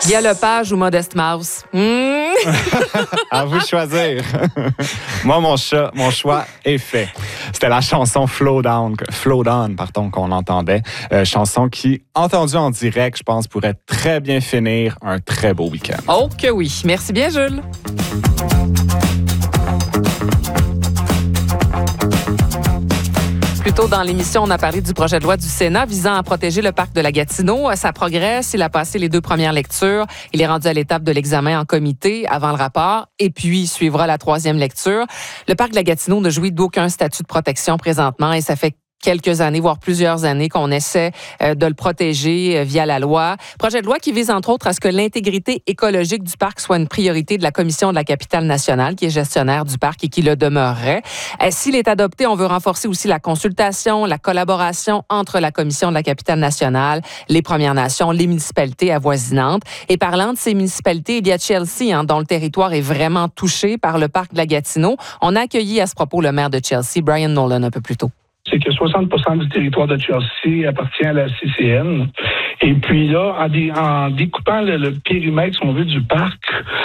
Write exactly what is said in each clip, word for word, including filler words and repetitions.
Guy Lepage ou Modeste Mouse? Mmh. À vous de choisir. Moi, mon, chat, mon choix est fait. C'était la chanson Flow Down, Flow Down pardon, qu'on entendait. Euh, chanson qui, entendue en direct, je pense, pourrait très bien finir un très beau week-end. Oh que oui. Merci bien, Jules. Plus tôt dans l'émission, on a parlé du projet de loi du Sénat visant à protéger le parc de la Gatineau. Ça progresse. Il a passé les deux premières lectures. Il est rendu à l'étape de l'examen en comité avant le rapport. Et puis, suivra la troisième lecture. Le parc de la Gatineau ne jouit d'aucun statut de protection présentement et ça fait quelques années, voire plusieurs années, qu'on essaie de le protéger via la loi. Projet de loi qui vise, entre autres, à ce que l'intégrité écologique du parc soit une priorité de la Commission de la capitale nationale, qui est gestionnaire du parc et qui le demeurerait. S'il est adopté, on veut renforcer aussi la consultation, la collaboration entre la Commission de la capitale nationale, les Premières Nations, les municipalités avoisinantes. Et parlant de ces municipalités, il y a Chelsea, hein, dont le territoire est vraiment touché par le parc de la Gatineau. On a accueilli à ce propos le maire de Chelsea, Brian Nolan, un peu plus tôt. C'est que soixante pour cent du territoire de Chelsea appartient à la C C N. Et puis là, en, dé, en découpant le, le périmètre, si on veut, du parc,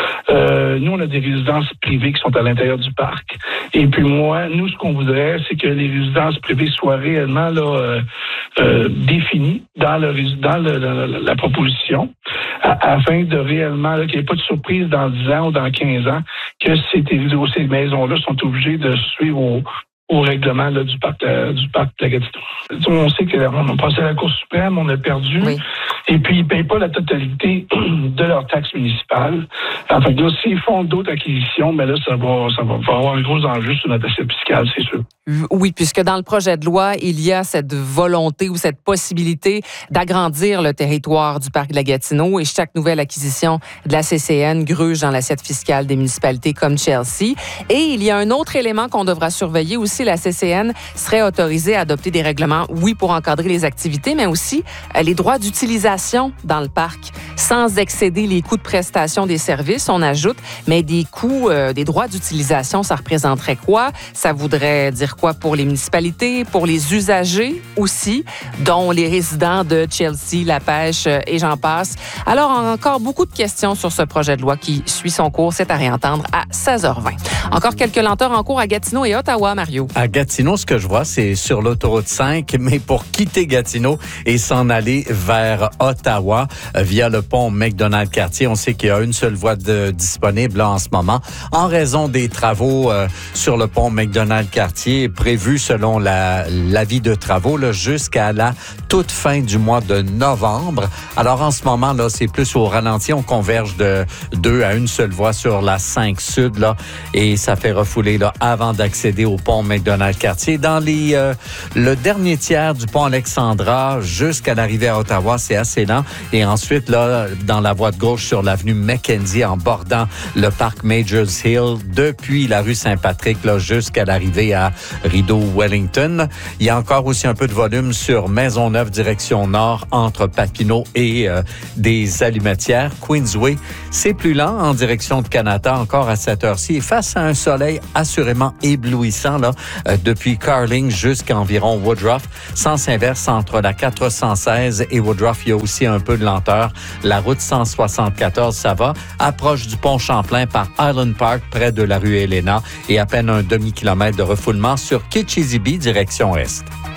euh, nous, on a des résidences privées qui sont à l'intérieur du parc. Et puis moi, nous, ce qu'on voudrait, c'est que les résidences privées soient réellement là, euh, euh, définies dans, le, dans le, la, la proposition, à, afin de réellement, là, qu'il n'y ait pas de surprise dans dix ans ou dans quinze ans, que ces, ces maisons-là sont obligées de suivre au au règlement là, du parc euh, du parc de la Gatineau. On sait qu'on a passé à la Cour suprême, on a perdu, oui. Et puis ils ne payent pas la totalité de leur taxe municipale. Enfin, là, s'ils font d'autres acquisitions, mais là, ça va, ça va avoir un gros enjeu sur notre assiette fiscale, c'est sûr. Oui, puisque dans le projet de loi, il y a cette volonté ou cette possibilité d'agrandir le territoire du parc de la Gatineau et chaque nouvelle acquisition de la C C N gruge dans l'assiette fiscale des municipalités comme Chelsea. Et il y a un autre élément qu'on devra surveiller aussi. La C C N serait autorisée à adopter des règlements, oui, pour encadrer les activités, mais aussi les droits d'utilisation dans le parc, sans excéder les coûts de prestation des services, on ajoute, mais des coûts, euh, des droits d'utilisation, ça représenterait quoi? Ça voudrait dire quoi pour les municipalités, pour les usagers aussi, dont les résidents de Chelsea, La Pêche et j'en passe. Alors, encore beaucoup de questions sur ce projet de loi qui suit son cours. C'est à réentendre à seize heures vingt. Encore quelques lenteurs en cours à Gatineau et Ottawa, Mario. À Gatineau, ce que je vois, c'est sur l'autoroute cinq, mais pour quitter Gatineau et s'en aller vers Ottawa via le pont McDonald-Cartier, on sait qu'il y a une seule voie de, disponible là, en ce moment en raison des travaux euh, sur le pont McDonald-Cartier prévus selon la, l'avis de travaux là, jusqu'à la toute fin du mois de novembre. Alors en ce moment, là, c'est plus au ralenti. On converge de deux à une seule voie sur la cinq Sud là, et ça fait refouler là, avant d'accéder au pont McDonald-Cartier. Dans les, euh, le dernier tiers du pont Alexandra jusqu'à l'arrivée à Ottawa, c'est assez lent. Et ensuite, là, dans la voie de gauche sur l'avenue Mackenzie, en bordant le parc Majors Hill, depuis la rue Saint-Patrick là, jusqu'à l'arrivée à Rideau-Wellington. Il y a encore aussi un peu de volume sur Maisonneuve, direction nord, entre Papineau et euh, des Allumettières. Queensway, c'est plus lent en direction de Canada, encore à cette heure-ci. Et face à un soleil assurément éblouissant, là, euh, depuis Carling jusqu'à environ Woodruff. Sens inverse entre la quatre cent seize et Woodruff, il y a aussi un peu de lenteur. La route cent soixante-quatorze, ça va. Approche du pont Champlain par Island Park, près de la rue Helena, et à peine un demi-kilomètre de refoulement sur Kitchissippi, direction est.